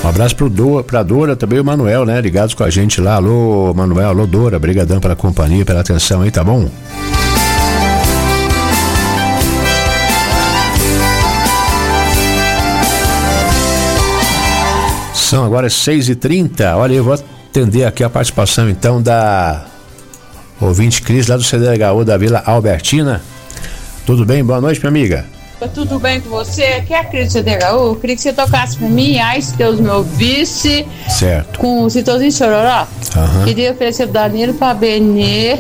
Um abraço pra Dora, também o Manuel, né? Ligados com a gente lá. Alô, Manuel, alô, Dora. Brigadão pela companhia, pela atenção aí, tá bom? São agora 6h30. Olha, eu vou atender aqui a participação então da ouvinte Cris, lá do CDHU da Vila Albertina. Tudo bem? Boa noite, minha amiga. Tudo bem com você? Aqui é a Cris do CDHU. Eu queria que você tocasse pra mim, ai, se Deus me ouvisse. Certo. Com o Citãozinho Chororó. Queria oferecer pro Danilo, pra Benê,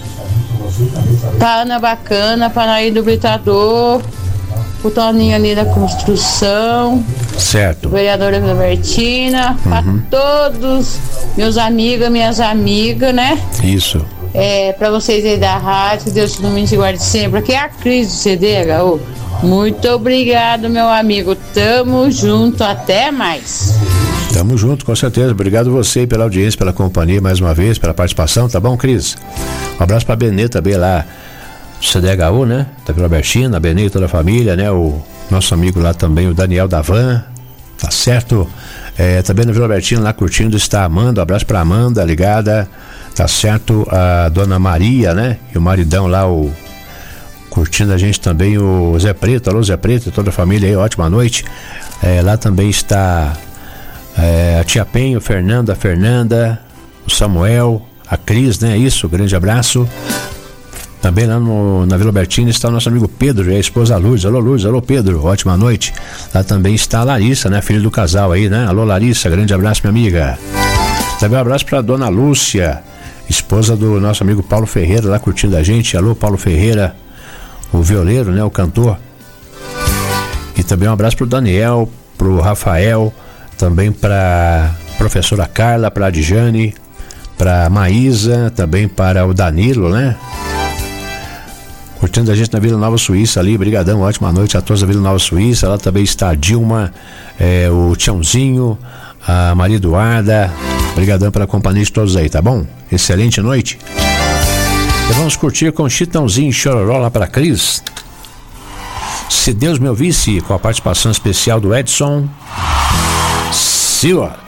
pra Ana Bacana, pra Naí do Britador, o Toninho ali da construção. Certo. Vereadora Vila Bertina, pra todos meus amigos, minhas amigas, né? Isso. Pra vocês aí da rádio, que Deus te guarde sempre. Aqui é a Cris do CDHU. Muito obrigado, meu amigo. Tamo junto, até mais. Tamo junto, com certeza. Obrigado você pela audiência, pela companhia mais uma vez, pela participação, tá bom, Cris? Um abraço pra Benê também lá do CDHU, né? Da Vila Albertina, a Benê e toda a família, né? O nosso amigo lá também, o Daniel da Van, tá certo? Também na Vila Albertina lá curtindo está a Amanda, um abraço pra Amanda, ligada, tá certo? A dona Maria, né? E o maridão lá, curtindo a gente também, o Zé Preto, alô Zé Preto e toda a família aí, ótima noite. Lá também está a tia Penho, a Fernanda, o Samuel, a Cris, né? Isso, grande abraço. Também lá na Vila Albertina está o nosso amigo Pedro e a esposa Lourdes. Alô Lourdes, alô Pedro, ótima noite. Lá também está a Larissa, né? Filha do casal aí, né? Alô Larissa, grande abraço, minha amiga. Também um abraço para dona Lúcia, esposa do nosso amigo Paulo Ferreira, lá curtindo a gente. Alô Paulo Ferreira, o violeiro, né? O cantor. E também um abraço pro Daniel, pro Rafael, também pra professora Carla, pra Adjane, pra Maísa, também para o Danilo, né? Curtindo a gente na Vila Nova Suíça ali, brigadão, ótima noite a todos da Vila Nova Suíça. Lá também está a Dilma, o Tiãozinho, a Maria Eduarda, brigadão pela companhia de todos aí, tá bom? Excelente noite. E vamos curtir com Chitãozinho Chororó lá para Cris. Se Deus me ouvisse, com a participação especial do Edson Silva.